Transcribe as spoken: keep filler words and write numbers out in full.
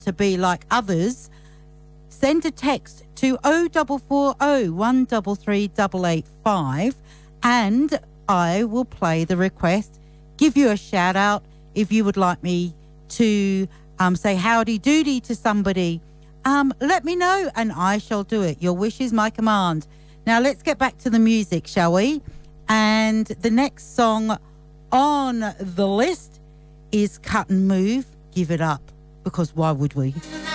to be like others, send a text to oh four four oh, one three three, eight eight five and I will play the request, give you a shout out if you would like me to um, say howdy doody to somebody. Um, let me know and I shall do it. Your wish is my command. Now let's get back to the music, shall we? And the next song on the list is Cut and Move, Give It Up, because why would we?